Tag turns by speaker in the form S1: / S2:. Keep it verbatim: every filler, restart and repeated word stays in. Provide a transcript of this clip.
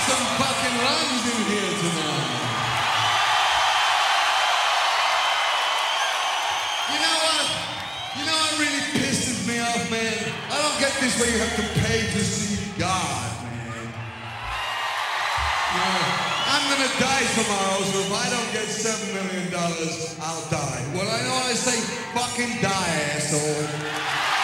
S1: some fucking runs in here tonight. You know what? You know what really pisses me off, man? I don't get this where you have to pay to see God, man. You know, I'm gonna die tomorrow, so if I don't get seven million dollars, I'll die. Well, I know I say fucking die, asshole.